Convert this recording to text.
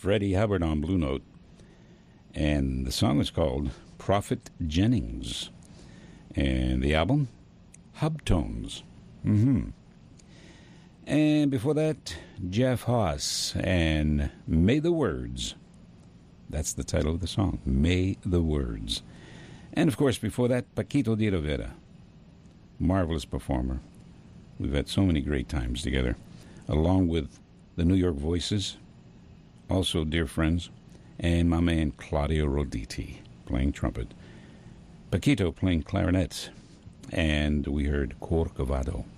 Freddie Hubbard on Blue Note. And the song is called Prophet Jennings. And the album, Hubtones. And before that, Jeff Haas and May the Words. That's the title of the song, May the Words. And of course, before that, Paquito de Rivera. Marvelous performer. We've had so many great times together, along with the New York Voices, also dear friends, and my man Claudio Roditi playing trumpet. Paquito playing clarinet, and we heard Corcovado.